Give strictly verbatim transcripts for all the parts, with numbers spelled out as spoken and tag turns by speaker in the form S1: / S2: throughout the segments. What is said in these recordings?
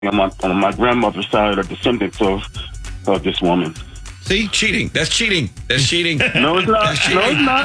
S1: on my, on my grandmother's side are descendants of, of this woman.
S2: See, cheating. That's cheating. That's cheating.
S1: No, it's not. No, it's not.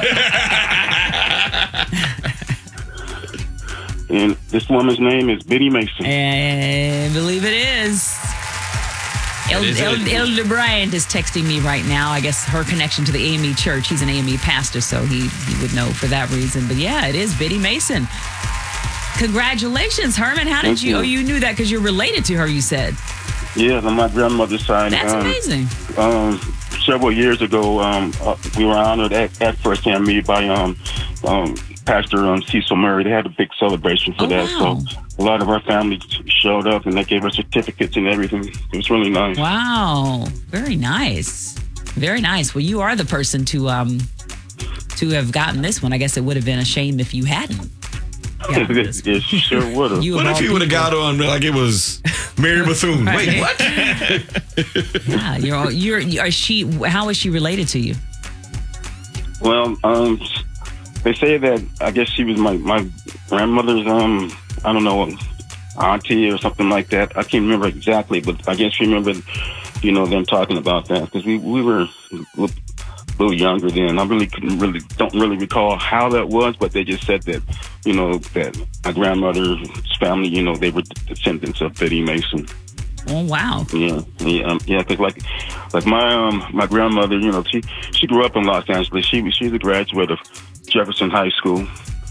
S1: And this woman's name is Biddy Mason.
S3: And believe it is. El,
S2: is
S3: El,
S2: it.
S3: Elder Bryant is texting me right now. I guess her connection to the A M E church. He's an A M E pastor, so he, he would know for that reason. But yeah, it is Biddy Mason. Congratulations, Herman. How did
S1: Thank
S3: you,
S1: you.
S3: oh, you knew that because you're related to her, you said.
S1: Yeah, on my grandmother's side.
S3: That's
S1: um,
S3: amazing.
S1: Um, several years ago, um, uh, we were honored at, at First A M E by um, um, Pastor um, Cecil Murray. They had a big celebration for
S3: Oh,
S1: that.
S3: wow.
S1: So a lot of our family showed up, and they gave us certificates and everything. It was really nice.
S3: Wow. Very nice. Very nice. Well, you are the person to um to have gotten this one. I guess it would have been a shame if you hadn't. gotten this one.
S1: It sure would have.
S3: You
S2: What
S3: of
S2: if
S3: all
S2: he would have
S3: people.
S2: got on like it was Mary Bethune?
S3: Right.
S2: Wait, what?
S3: Yeah, you're, all- you're, are she, how is she related to you?
S1: Well, um, they say that I guess she was my, my grandmother's, um, I don't know, auntie or something like that. I can't remember exactly, but I guess remember, you know, them talking about that because we, we were a little, little younger then. I really couldn't really, don't really recall how that was, but they just said that, you know, that my grandmother's family, you know, they were descendants of Biddy Mason.
S3: Oh, wow.
S1: Yeah, yeah, um, yeah. Because like, like my um, my grandmother, you know, she she grew up in Los Angeles. She was she's a graduate of Jefferson High School.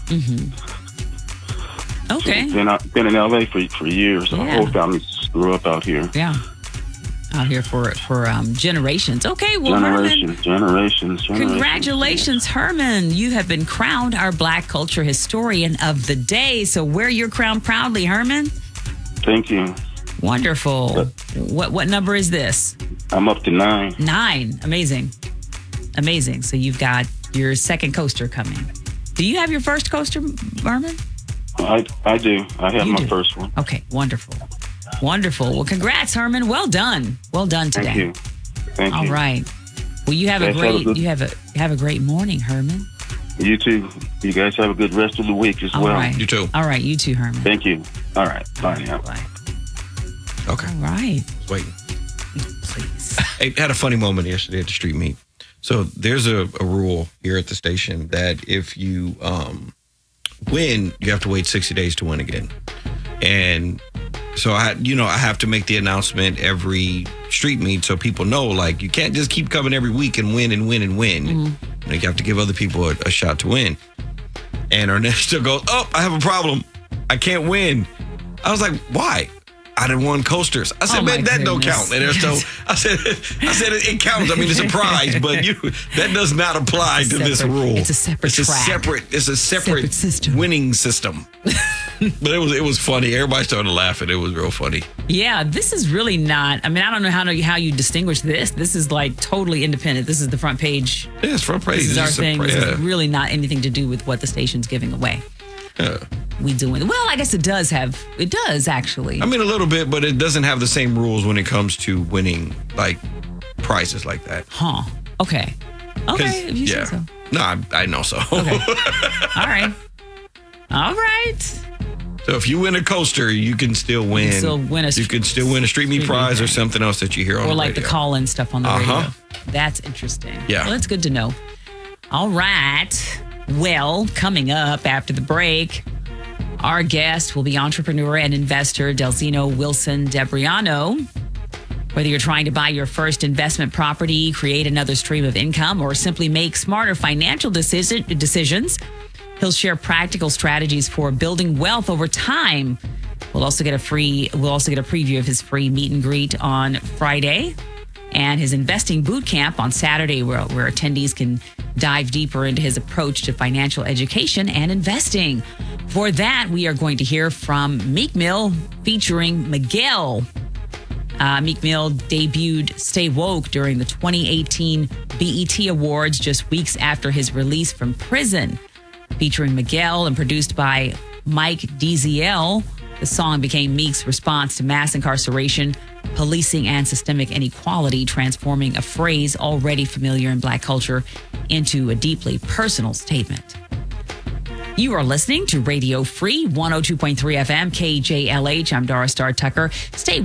S3: Okay.
S1: Been out, been in L A for for years. Our
S3: Yeah.
S1: whole family grew up out here.
S3: Yeah. Out here for for um, generations. Okay, well, Herman,
S1: Generations, generations, generations.
S3: congratulations, Herman. You have been crowned our Black Culture Historian of the Day. So wear your crown proudly, Herman.
S1: Thank you.
S3: Wonderful. What what number is this?
S1: I'm up to nine.
S3: Nine. Amazing. Amazing. So you've got your second coaster coming. Do you have your first coaster, Herman?
S1: I I do. I have
S3: You
S1: my
S3: do.
S1: first one.
S3: Okay, wonderful. Wonderful. Well, congrats, Herman. Well done. Well done today.
S1: Thank you. Thank
S3: All
S1: you.
S3: right. Well, you have a
S1: Guys, have a
S3: great
S1: good-
S3: you have a you have a great morning, Herman.
S1: You too. You guys have a good rest of the week as
S3: All
S1: well.
S3: right.
S2: You too.
S3: All right, you too, Herman.
S1: Thank you. All right. Bye now.
S3: Bye.
S2: Okay.
S3: All right.
S2: Wait.
S3: Please.
S2: I had a funny moment yesterday at the street meet. So there's a, a rule here at the station that if you um, win, you have to wait sixty days to win again. And so I, you know, I have to make the announcement every street meet so people know, like, you can't just keep coming every week and win and win and win.
S3: Mm-hmm.
S2: You know, you have to give other people a, a shot to win. And Ernesto goes, "Oh, I have a problem. I can't win." I was like, "Why?" "I didn't won coasters." I said,
S3: Oh, my
S2: "Man, that don't
S3: goodness.
S2: count." And Ernesto, I said, "I said it, it counts. I mean, it's a prize, but you that does not apply
S3: It's a
S2: to this
S3: separate-
S2: rule.
S3: it's a separate
S2: It's a
S3: track.
S2: separate. It's a separate,
S3: Separate system.
S2: winning system." But it was it was funny. Everybody started laughing. It was real funny.
S3: Yeah, this is really not. I mean, I don't know how to, how you distinguish this. This is like totally independent. This is the front page.
S2: Yeah, it's front page.
S3: This is
S2: It's
S3: our
S2: just a
S3: thing.
S2: pra-
S3: This
S2: yeah.
S3: is really not anything to do with what the station's giving away.
S2: Yeah.
S3: We doing well. I guess it does have. It does actually.
S2: I mean, a little bit, but it doesn't have the same rules when it comes to winning like prizes like that.
S3: Huh. Okay.
S2: 'Cause,
S3: Okay. If you
S2: yeah.
S3: say so.
S2: No, I, I know so.
S3: Okay. All right. All right.
S2: So if you win a coaster, you can still win.
S3: still win a
S2: you can still win a street meet
S3: street meet
S2: prize or
S3: prize.
S2: something else that you hear on
S3: Or
S2: the
S3: like
S2: radio.
S3: the call-in stuff on the
S2: Uh-huh.
S3: radio. That's interesting.
S2: Yeah.
S3: Well, that's good to know. All right. Well, coming up after the break, our guest will be entrepreneur and investor Delzino Wilson Debriano. Whether you're trying to buy your first investment property, create another stream of income, or simply make smarter financial decision, decisions, he'll share practical strategies for building wealth over time. We'll also get a free. We'll also get a preview of his free meet and greet on Friday, and his investing boot camp on Saturday, where, where attendees can dive deeper into his approach to financial education and investing. For that, we are going to hear from Meek Mill featuring Miguel. Uh, Meek Mill debuted Stay Woke during the twenty eighteen B E T Awards just weeks after his release from prison. Featuring Miguel and produced by Mike D Z L, the song became Meek's response to mass incarceration, policing, and systemic inequality, transforming a phrase already familiar in Black culture into a deeply personal statement. You are listening to Radio Free one oh two point three F M, K J L H. I'm Doris Star Tucker. Stay